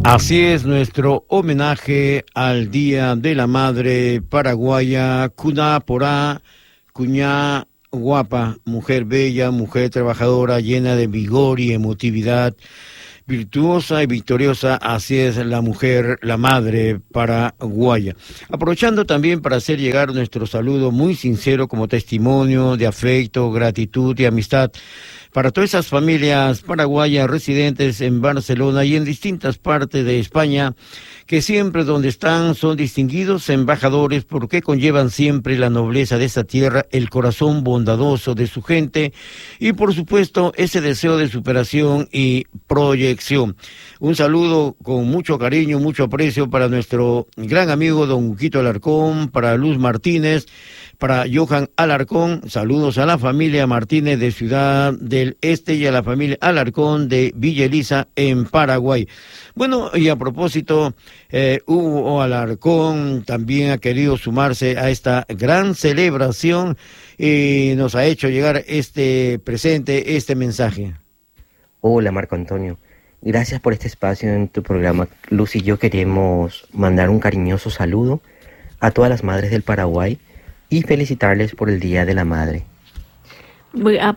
Así es nuestro homenaje al Día de la Madre Paraguaya, Cuna Porá, Cuñá Guapa, mujer bella, mujer trabajadora, llena de vigor y emotividad, virtuosa y victoriosa, así es la mujer, la madre paraguaya. Aprovechando también para hacer llegar nuestro saludo muy sincero como testimonio de afecto, gratitud y amistad para todas esas familias paraguayas residentes en Barcelona y en distintas partes de España, que siempre donde están son distinguidos embajadores porque conllevan siempre la nobleza de esta tierra, el corazón bondadoso de su gente y por supuesto ese deseo de superación y proyección. Un saludo con mucho cariño, mucho aprecio para nuestro gran amigo don Huguito Alarcón, para Luz Martínez, para Johan Alarcón, saludos a la familia Martínez de Ciudad del Este y a la familia Alarcón de Villa Elisa en Paraguay. Bueno, y a propósito, Hugo Alarcón también ha querido sumarse a esta gran celebración y nos ha hecho llegar este presente, este mensaje. Hola Marco Antonio, gracias por este espacio en tu programa. Luz y yo queremos mandar un cariñoso saludo a todas las madres del Paraguay y felicitarles por el Día de la Madre. La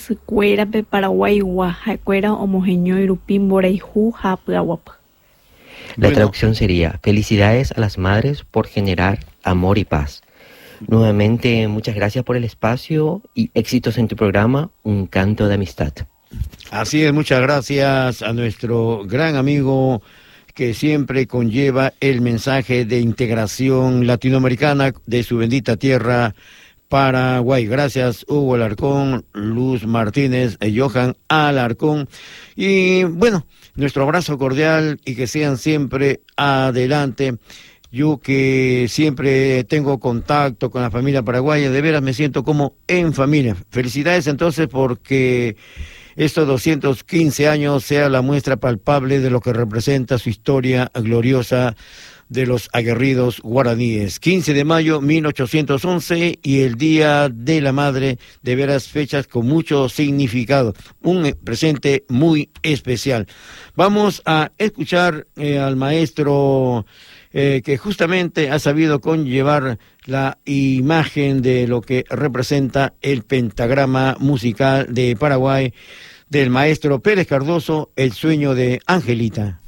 traducción sería: felicidades a las madres por generar amor y paz. Nuevamente, muchas gracias por el espacio y éxitos en tu programa, Un Canto de Amistad. Así es, muchas gracias a nuestro gran amigo que siempre conlleva el mensaje de integración latinoamericana de su bendita tierra, Paraguay. Gracias, Hugo Alarcón, Luz Martínez, Johan Alarcón. Y bueno, nuestro abrazo cordial y que sean siempre adelante. Yo que siempre tengo contacto con la familia paraguaya, de veras me siento como en familia. Felicidades entonces porque estos 215 años sea la muestra palpable de lo que representa su historia gloriosa de los aguerridos guaraníes. 15 de mayo 1811 y el Día de la Madre, de veras fechas con mucho significado, un presente muy especial. Vamos a escuchar al maestro que justamente ha sabido conllevar la imagen de lo que representa el pentagrama musical de Paraguay, del maestro Pérez Cardoso, El sueño de Angelita.